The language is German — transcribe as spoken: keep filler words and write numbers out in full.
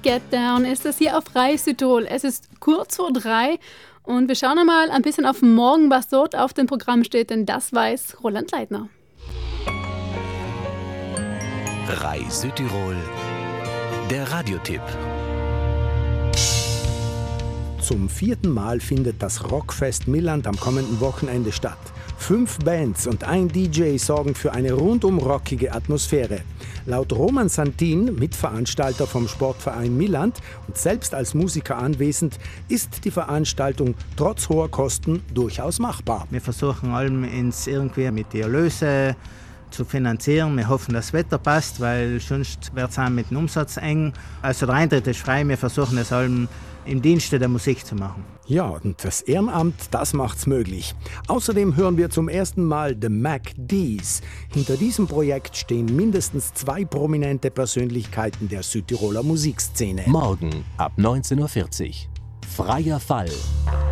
Get Down ist es hier auf Rai Südtirol. Es ist kurz vor drei und wir schauen einmal ein bisschen auf morgen, was dort auf dem Programm steht, denn das weiß Roland Leitner. Rai Südtirol, der Radiotipp. Zum vierten Mal findet das Rockfest Milland am kommenden Wochenende statt. Fünf Bands und ein D J sorgen für eine rundum rockige Atmosphäre. Laut Roman Santin, Mitveranstalter vom Sportverein Milland und selbst als Musiker anwesend, ist die Veranstaltung trotz hoher Kosten durchaus machbar. Wir versuchen allem ins irgendwie mit die Erlöse zu finanzieren. Wir hoffen, das Wetter passt, weil sonst wird es mit dem Umsatz eng. Also der Eintritt ist frei, wir versuchen es allem im Dienste der Musik zu machen. Ja, und das Ehrenamt, das macht's möglich. Außerdem hören wir zum ersten Mal The Mac D's. Hinter diesem Projekt stehen mindestens zwei prominente Persönlichkeiten der Südtiroler Musikszene. Morgen ab neunzehn Uhr vierzig. Freier Fall.